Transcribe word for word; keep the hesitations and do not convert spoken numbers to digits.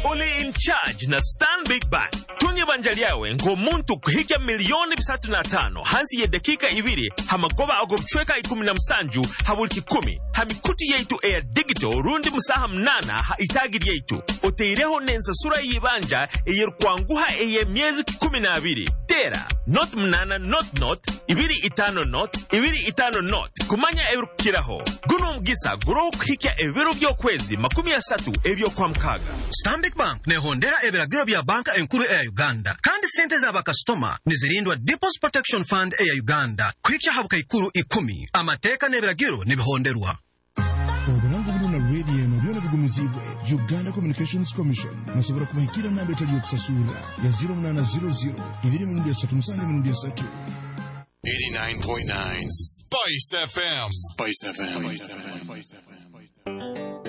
Oli in charge na Stanbic Bank. Tunye banjaliawe ngo muntu kuhika milioni bisatu na tano. Hansi ye dakika ibiri hamagoba agobchweka ikumi na msanju habulki kumi. Hamikuti yetu ea digital rundi musaha mnana ha itagiri yetu. Oteireho nensa sura yibanja eyer kwanguha eye miezi kumi na abiri. Tera, not mnana not not, ibiri itano not, ibiri itano not. Kumanya ebiru kiraho. Guno mgisa guro kuhikia ebiru byo kwezi makumi ya satu ebyo kwa mkaga. Stanbic Bank ne hondera ebiragiro bya banka enkuru eya Uganda. Kandi sente za bakastoma nizirindwa Deposit Protection Fund eya Uganda. Kuhikia habuka ikuru ikumi. Amateka ne ebiragiro nibihonderwa. Oburangu buno na radio no byona bigumizibwe Uganda Communications Commission nasobora kubahikira namba etali yokusasula ya zero nine zero zero ibiri mu ndiya satu musange mu ndiya satu. eighty-nine point nine Spice F M. Spice F M. Spice F M.